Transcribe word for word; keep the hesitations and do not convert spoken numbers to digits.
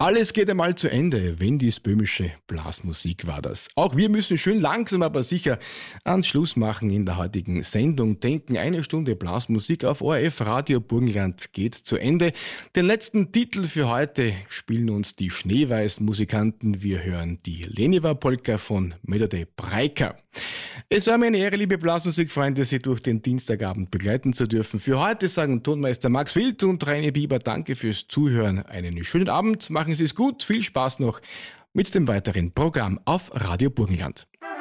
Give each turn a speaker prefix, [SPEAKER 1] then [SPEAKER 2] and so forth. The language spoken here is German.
[SPEAKER 1] Alles geht einmal zu Ende. Wendys böhmische Blasmusik war das. Auch wir müssen schön langsam, aber sicher ans Schluss machen in der heutigen Sendung. Denken, eine Stunde Blasmusik auf O R F Radio Burgenland geht zu Ende. Den letzten Titel für heute spielen uns die Schneeweiß-Musikanten. Wir hören die Leniwa-Polka von Melody Breiker. Es war mir eine Ehre, liebe Blasmusikfreunde, Sie durch den Dienstagabend begleiten zu dürfen. Für heute sagen Tonmeister Max Wild und Rainer Bieber danke fürs Zuhören. Einen schönen Abend, machen Sie es gut, viel Spaß noch mit dem weiteren Programm auf Radio Burgenland.